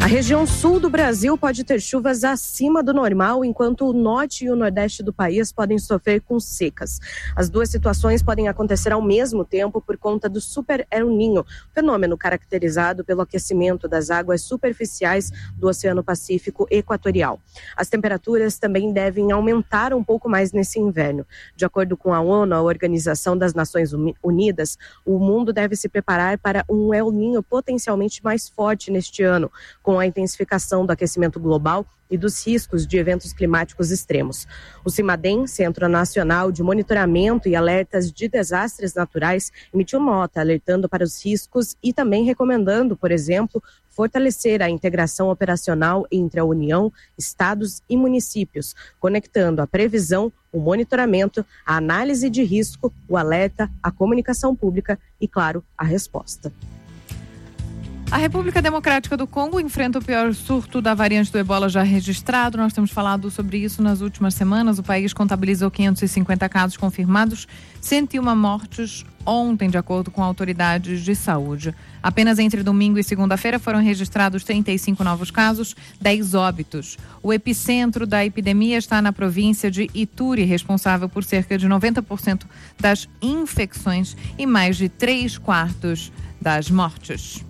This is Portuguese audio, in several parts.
A região sul do Brasil pode ter chuvas acima do normal, enquanto o norte e o nordeste do país podem sofrer com secas. As duas situações podem acontecer ao mesmo tempo por conta do Super El Niño, fenômeno caracterizado pelo aquecimento das águas superficiais do Oceano Pacífico Equatorial. As temperaturas também devem aumentar um pouco mais nesse inverno. De acordo com a ONU, a Organização das Nações Unidas, o mundo deve se preparar para um El Niño potencialmente mais forte neste ano, com a intensificação do aquecimento global e dos riscos de eventos climáticos extremos. O CIMADEM, Centro Nacional de Monitoramento e Alertas de Desastres Naturais, emitiu nota alertando para os riscos e também recomendando, por exemplo, fortalecer a integração operacional entre a União, estados e municípios, conectando a previsão, o monitoramento, a análise de risco, o alerta, a comunicação pública e, claro, a resposta. A República Democrática do Congo enfrenta o pior surto da variante do ebola já registrado. Nós temos falado sobre isso nas últimas semanas. O país contabilizou 550 casos confirmados, 101 mortes ontem, de acordo com autoridades de saúde. Apenas entre domingo e segunda-feira foram registrados 35 novos casos, 10 óbitos. O epicentro da epidemia está na província de Ituri, responsável por cerca de 90% das infecções e mais de 3/4 das mortes.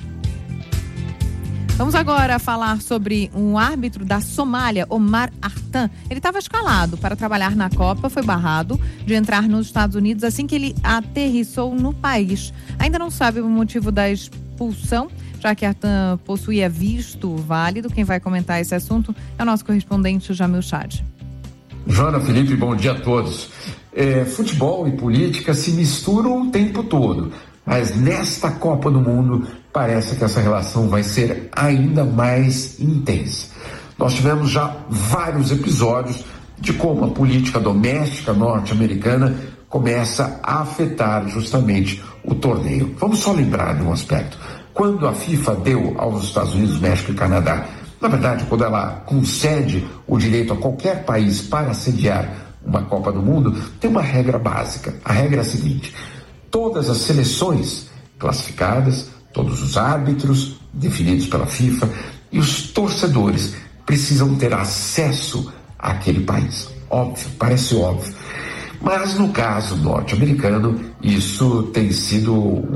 Vamos agora falar sobre um árbitro da Somália, Omar Artan. Ele estava escalado para trabalhar na Copa, foi barrado de entrar nos Estados Unidos assim que ele aterrissou no país. Ainda não sabe o motivo da expulsão, já que Artan possuía visto válido. Quem vai comentar esse assunto é o nosso correspondente Jamil Chad. Joana, Felipe, bom dia a todos. Futebol e política se misturam o tempo todo, mas nesta Copa do Mundo parece que essa relação vai ser ainda mais intensa. Nós tivemos já vários episódios de como a política doméstica norte-americana começa a afetar justamente o torneio. Vamos só lembrar de um aspecto. Quando a FIFA deu aos Estados Unidos, México e Canadá, na verdade, quando ela concede o direito a qualquer país para sediar uma Copa do Mundo, tem uma regra básica. A regra é a seguinte: todas as seleções classificadas, todos os árbitros definidos pela FIFA e os torcedores precisam ter acesso àquele país. Óbvio, parece óbvio. Mas no caso norte-americano, isso tem sido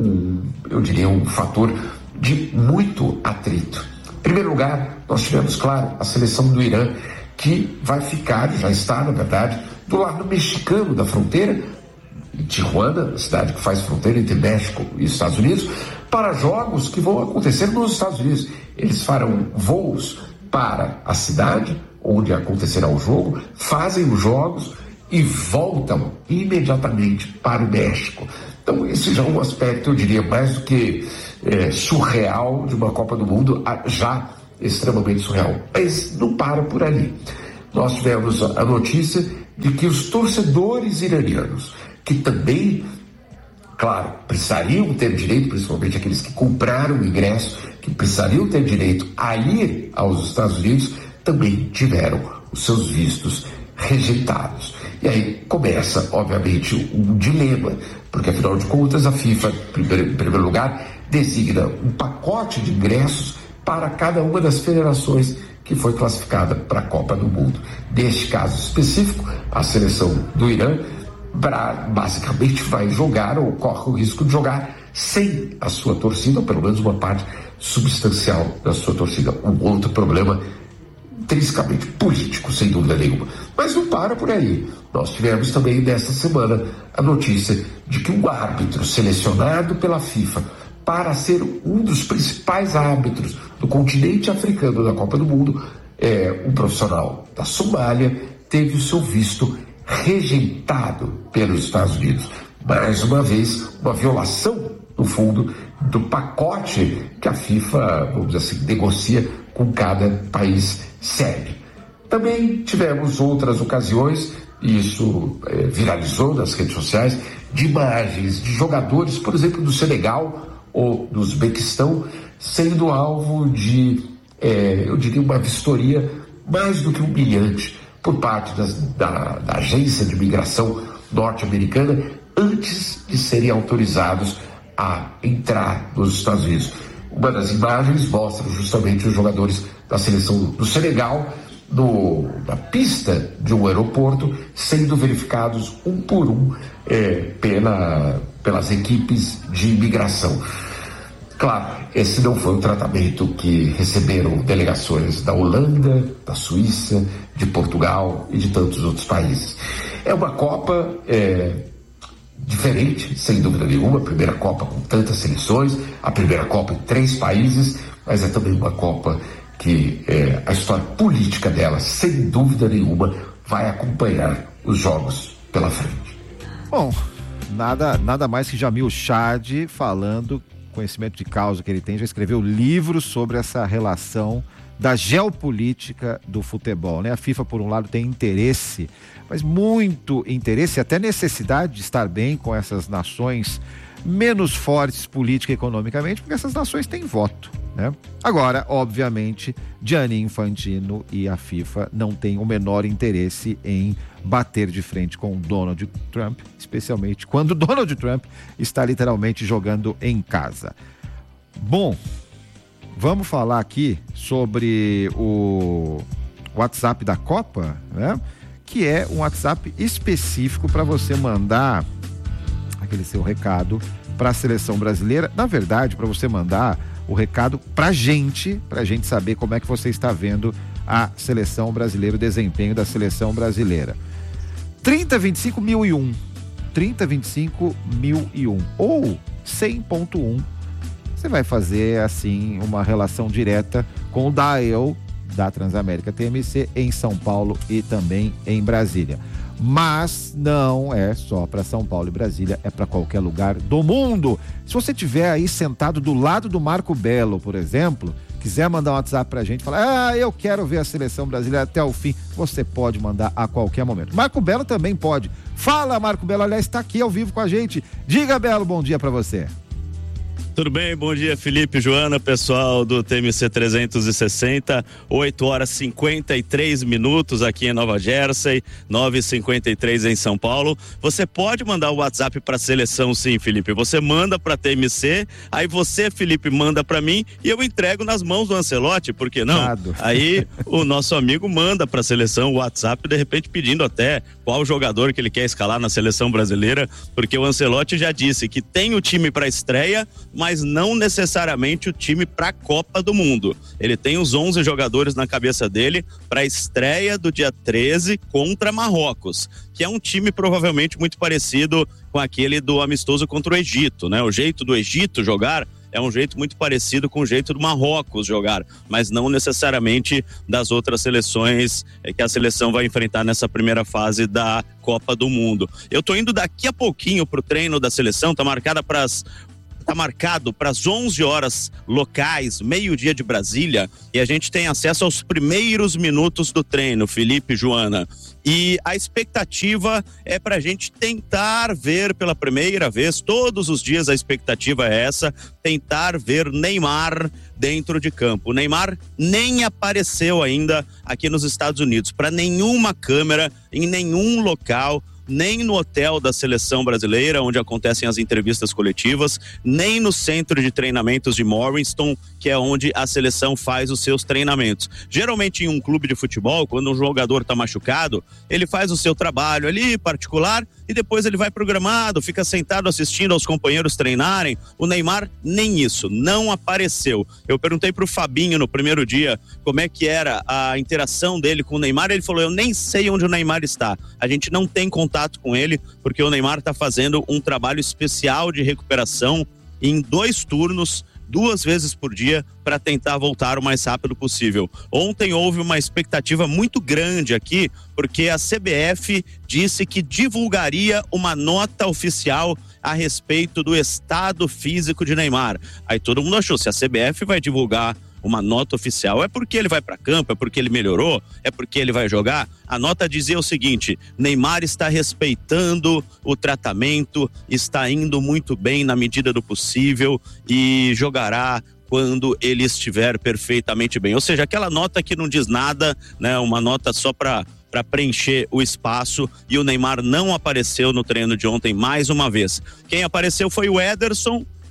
um fator de muito atrito. Em primeiro lugar, nós tivemos, claro, a seleção do Irã, que vai ficar, já está, na verdade, do lado mexicano da fronteira, em Tijuana, cidade que faz fronteira entre México e Estados Unidos, para jogos que vão acontecer nos Estados Unidos. Eles farão voos para a cidade onde acontecerá o jogo, fazem os jogos e voltam imediatamente para o México. Então esse já é um aspecto, eu diria, mais do que surreal de uma Copa do Mundo, já extremamente surreal. Mas não para por ali. Nós tivemos a notícia de que os torcedores iranianos, que também, claro, precisariam ter direito, principalmente aqueles que compraram o ingresso, que precisariam ter direito a ir aos Estados Unidos, também tiveram os seus vistos rejeitados. E aí começa, obviamente, um dilema, porque afinal de contas a FIFA, em primeiro lugar, designa um pacote de ingressos para cada uma das federações que foi classificada para a Copa do Mundo. Neste caso específico, a seleção do Irã basicamente vai jogar, ou corre o risco de jogar sem a sua torcida, ou pelo menos uma parte substancial da sua torcida. Um outro problema intrinsecamente político, sem dúvida nenhuma. Mas não para por aí. Nós tivemos também nesta semana a notícia de que um árbitro selecionado pela FIFA para ser um dos principais árbitros do continente africano da Copa do Mundo, um profissional da Somália, teve o seu visto rejeitado pelos Estados Unidos. Mais uma vez, uma violação, no fundo, do pacote que a FIFA, vamos dizer assim, negocia com cada país sede. Também tivemos outras ocasiões, e isso viralizou nas redes sociais, de imagens de jogadores, por exemplo, do Senegal ou do Uzbequistão, sendo alvo de, eu diria, uma vistoria mais do que humilhante por parte da agência de imigração norte-americana antes de serem autorizados a entrar nos Estados Unidos. Uma das imagens mostra justamente os jogadores da seleção do Senegal na pista de um aeroporto, sendo verificados um por um pelas equipes de imigração. Claro, esse não foi o tratamento que receberam delegações da Holanda, da Suíça, de Portugal e de tantos outros países. É uma Copa diferente, sem dúvida nenhuma, a primeira Copa com tantas seleções, a primeira Copa em 3 países, mas é também uma Copa que a história política dela, sem dúvida nenhuma, vai acompanhar os jogos pela frente. Bom, nada mais que Jamil Chad falando, conhecimento de causa que ele tem, já escreveu livros sobre essa relação da geopolítica do futebol, né? A FIFA, por um lado, tem interesse, mas muito interesse, até necessidade de estar bem com essas nações menos fortes política e economicamente, porque essas nações têm voto, né? Agora, obviamente, Gianni Infantino e a FIFA não têm o menor interesse em bater de frente com Donald Trump, especialmente quando Donald Trump está literalmente jogando em casa. Bom, vamos falar aqui sobre o WhatsApp da Copa, né? Que é um WhatsApp específico para você mandar aquele seu recado para a seleção brasileira. Na verdade, para você mandar o recado pra gente saber como é que você está vendo a seleção brasileira, o desempenho da seleção brasileira. 3025.001 3025.001 ou 100.1. Você vai fazer assim uma relação direta com o dial da Transamérica TMC em São Paulo e também em Brasília. Mas não é só para São Paulo e Brasília, é para qualquer lugar do mundo. Se você estiver aí sentado do lado do Marco Belo, por exemplo, quiser mandar um WhatsApp pra gente, falar, eu quero ver a seleção brasileira até o fim, você pode mandar a qualquer momento. Marco Belo também pode. Fala, Marco Belo, aliás, está aqui ao vivo com a gente. Diga, Belo, bom dia para você. Tudo bem? Bom dia, Felipe, Joana, pessoal do TMC 360, 8h53 aqui em Nova Jersey, 9h53 em São Paulo. Você pode mandar o WhatsApp para a seleção, sim, Felipe. Você manda para a TMC, aí você, Felipe, manda para mim e eu entrego nas mãos do Ancelotti, por que não? Aí o nosso amigo manda para a seleção o WhatsApp, de repente pedindo até qual jogador que ele quer escalar na seleção brasileira, porque o Ancelotti já disse que tem o time para estreia, mas não necessariamente o time para a Copa do Mundo. Ele tem os 11 jogadores na cabeça dele para a estreia do dia 13 contra Marrocos, que é um time provavelmente muito parecido com aquele do amistoso contra o Egito, né? O jeito do Egito jogar é um jeito muito parecido com o jeito do Marrocos jogar, mas não necessariamente das outras seleções que a seleção vai enfrentar nessa primeira fase da Copa do Mundo. Eu tô indo daqui a pouquinho pro treino da seleção, tá marcado para as 11 horas locais, meio-dia de Brasília, e a gente tem acesso aos primeiros minutos do treino, Felipe, Joana. E a expectativa é para a gente tentar ver pela primeira vez, todos os dias a expectativa é essa, tentar ver Neymar dentro de campo. O Neymar nem apareceu ainda aqui nos Estados Unidos, para nenhuma câmera, em nenhum local, nem no hotel da seleção brasileira, onde acontecem as entrevistas coletivas, nem no centro de treinamentos de Morriston, que é onde a seleção faz os seus treinamentos. Geralmente em um clube de futebol, quando um jogador está machucado, ele faz o seu trabalho ali, particular, e depois ele vai programado, fica sentado assistindo aos companheiros treinarem. O Neymar, nem isso, não apareceu. Eu perguntei pro Fabinho no primeiro dia como é que era a interação dele com o Neymar, ele falou, eu nem sei onde o Neymar está. A gente não tem contato com ele, porque o Neymar está fazendo um trabalho especial de recuperação em 2 turnos, 2 vezes por dia, para tentar voltar o mais rápido possível. Ontem houve uma expectativa muito grande aqui, porque a CBF disse que divulgaria uma nota oficial a respeito do estado físico de Neymar. Aí todo mundo achou, se a CBF vai divulgar uma nota oficial, é porque ele vai para campo, é porque ele melhorou, é porque ele vai jogar. A nota dizia o seguinte: Neymar está respeitando o tratamento, está indo muito bem na medida do possível e jogará quando ele estiver perfeitamente bem. Ou seja, aquela nota que não diz nada, né? Uma nota só para preencher o espaço, e o Neymar não apareceu no treino de ontem mais uma vez. Quem apareceu foi o Ederson,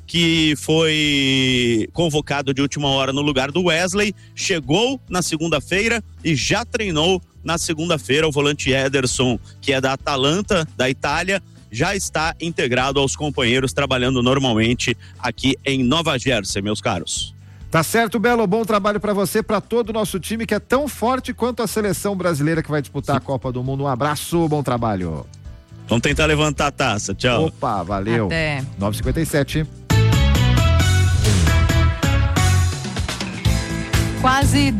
que foi convocado de última hora no lugar do Wesley, chegou na segunda-feira e já treinou na segunda-feira. O volante Ederson, que é da Atalanta, da Itália, já está integrado aos companheiros, trabalhando normalmente aqui em Nova Jersey, meus caros. Tá certo, Belo, bom trabalho para você, para todo o nosso time que é tão forte quanto a seleção brasileira que vai disputar a Copa do Mundo. Um abraço, bom trabalho. Vamos tentar levantar a taça, tchau. Opa, valeu. Até. 9h57. Quase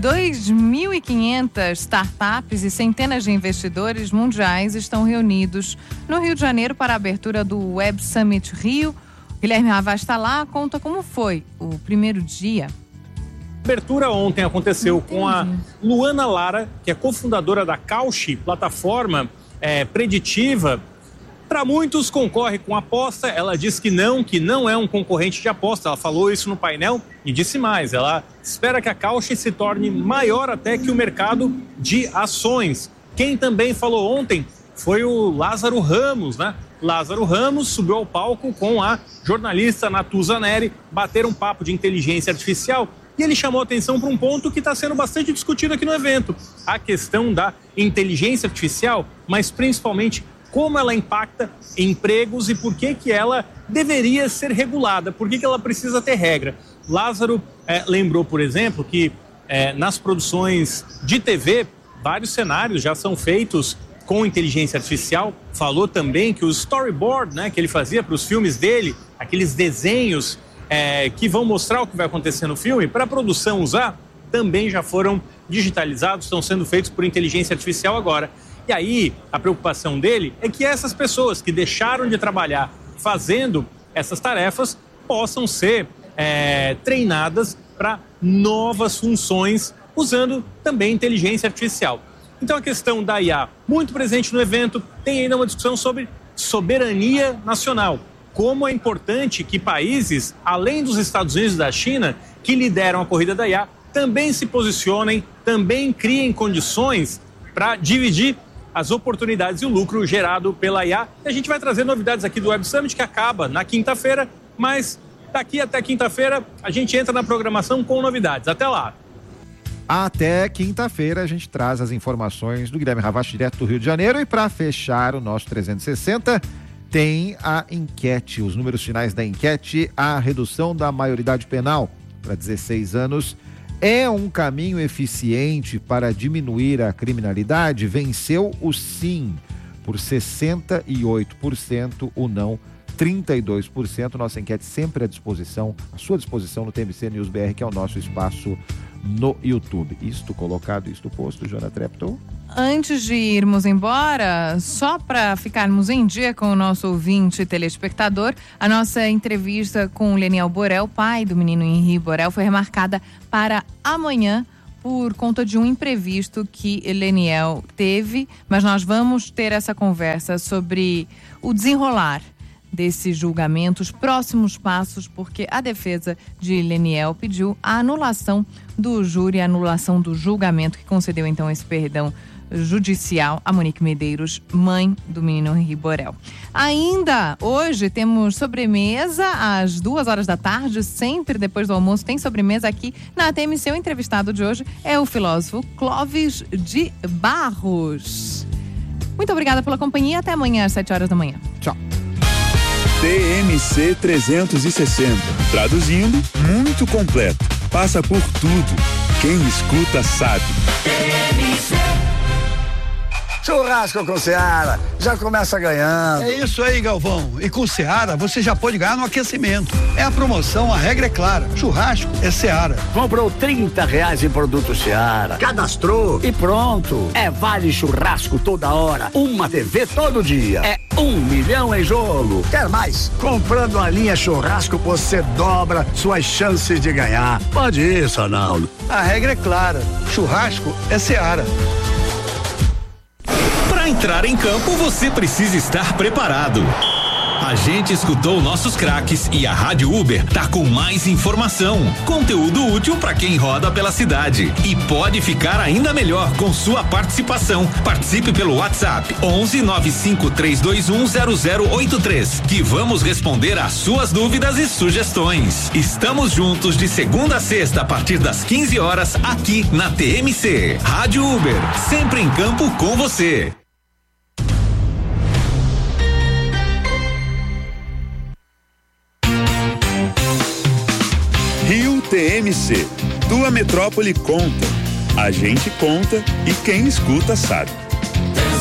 2.500 startups e centenas de investidores mundiais estão reunidos no Rio de Janeiro para a abertura do Web Summit Rio. Guilherme Havas está lá, conta como foi o primeiro dia. A abertura ontem aconteceu com a Luana Lara, que é cofundadora da Cauchy, plataforma preditiva. Para muitos concorre com aposta, ela diz que não é um concorrente de aposta. Ela falou isso no painel e disse mais, ela espera que a Cauchy se torne maior até que o mercado de ações. Quem também falou ontem foi o Lázaro Ramos, né? Lázaro Ramos subiu ao palco com a jornalista Natuza Neri, bateram um papo de inteligência artificial e ele chamou a atenção para um ponto que está sendo bastante discutido aqui no evento, a questão da inteligência artificial, mas principalmente como ela impacta empregos e por que ela deveria ser regulada, por que ela precisa ter regra. Lázaro lembrou, por exemplo, que nas produções de TV, vários cenários já são feitos com inteligência artificial. Falou também que o storyboard, né, que ele fazia para os filmes dele, aqueles desenhos que vão mostrar o que vai acontecer no filme, para a produção usar, também já foram digitalizados, estão sendo feitos por inteligência artificial agora. E aí, a preocupação dele é que essas pessoas que deixaram de trabalhar fazendo essas tarefas possam ser treinadas para novas funções, usando também inteligência artificial. Então a questão da IA, muito presente no evento, tem ainda uma discussão sobre soberania nacional. Como é importante que países, além dos Estados Unidos e da China, que lideram a corrida da IA, também se posicionem, também criem condições para dividir as oportunidades e o lucro gerado pela IA. E a gente vai trazer novidades aqui do Web Summit, que acaba na quinta-feira, mas daqui até quinta-feira a gente entra na programação com novidades. Até lá! Até quinta-feira a gente traz as informações do Guilherme Havas direto do Rio de Janeiro. E para fechar o nosso 360, tem a enquete, os números finais da enquete. A redução da maioridade penal para 16 anos é um caminho eficiente para diminuir a criminalidade? Venceu o sim por 68%, o não 32%. Nossa enquete sempre à disposição, à sua disposição no TMC News BR, que é o nosso espaço no YouTube. Isto colocado, isto posto, Joana Treptow. Antes de irmos embora, só para ficarmos em dia com o nosso ouvinte telespectador, a nossa entrevista com o Leniel Borel, pai do menino Henri Borel, foi remarcada para amanhã por conta de um imprevisto que Leniel teve, mas nós vamos ter essa conversa sobre o desenrolar desse julgamento, os próximos passos, porque a defesa de Leniel pediu a anulação do júri, a anulação do julgamento, que concedeu então esse perdão judicial a Monique Medeiros, mãe do menino Henri Borel. Ainda hoje temos sobremesa às 2h da tarde, sempre depois do almoço tem sobremesa aqui na TMC. O entrevistado de hoje é o filósofo Clóvis de Barros. Muito obrigada pela companhia, até amanhã às 7h da manhã. Tchau. TMC 360. Traduzindo, muito completo. Passa por tudo. Quem escuta sabe. TMC. Churrasco com Seara, já começa ganhando. É isso aí, Galvão. E com Seara, você já pode ganhar no aquecimento. É a promoção, a regra é clara. Churrasco é Seara. Comprou R$30 em produto Seara, cadastrou e pronto. É vale churrasco toda hora, uma TV todo dia. É 1 milhão em jogo. Quer mais? Comprando a linha churrasco, você dobra suas chances de ganhar. Pode ir, Sonaldo. A regra é clara. Churrasco é Seara. Para entrar em campo, você precisa estar preparado. A gente escutou nossos craques e a Rádio Uber tá com mais informação, conteúdo útil para quem roda pela cidade e pode ficar ainda melhor com sua participação. Participe pelo WhatsApp 119532100083 que vamos responder às suas dúvidas e sugestões. Estamos juntos de segunda a sexta a partir das 15 horas aqui na TMC. Rádio Uber, sempre em campo com você. Rio TMC, tua metrópole conta. A gente conta e quem escuta sabe.